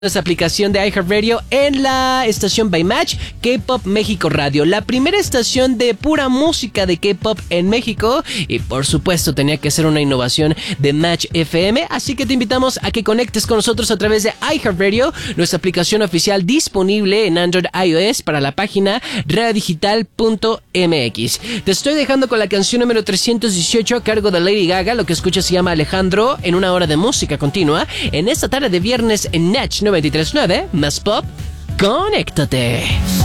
Nuestra aplicación de iHeartRadio en la estación By Match, K-Pop México Radio, la primera estación de pura música de K-Pop en México, y por supuesto tenía que ser una innovación de Match FM, así que te invitamos a que conectes con nosotros a través de iHeartRadio, nuestra aplicación oficial disponible en Android iOS para la página radiodigital.mx. Te estoy dejando con la canción número 318 a cargo de Lady Gaga. Lo que escuchas se llama Alejandro, en una hora de música continua en esta tarde de viernes en Natch 93.9, más pop, conéctate.